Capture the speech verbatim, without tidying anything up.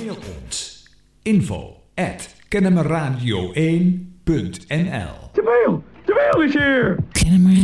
Mail ons. Info at kennemerradio één punt n l. De mail, de mail is hier! Kennemer